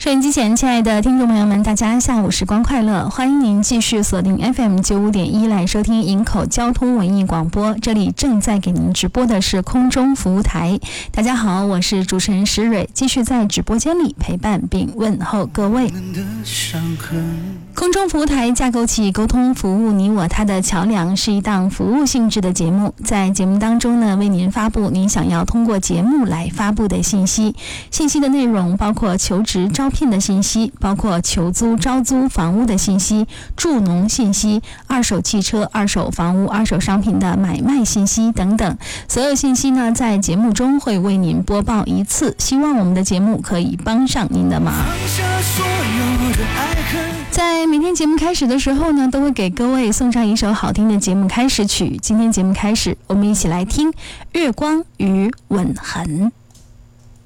收音机前，亲爱的听众朋友们，大家下午时光快乐！欢迎您继续锁定 FM95.1来收听营口交通文艺广播。这里正在给您直播的是空中服务台。大家好，我是主持人石蕊，继续在直播间里陪伴并问候各位。空中服务台架构起沟通服务你我他的桥梁，是一档服务性质的节目。在节目当中呢，为您发布您想要通过节目来发布的信息。信息的内容包括求职招聘的信息，包括求租招租房屋的信息，助农信息，二手汽车、二手房屋、二手商品的买卖信息等等。所有信息呢，在节目中会为您播报一次，希望我们的节目可以帮上您的忙。在每天节目开始的时候呢，都会给各位送上一首好听的节目开始曲。今天节目开始，我们一起来听《月光与吻痕》。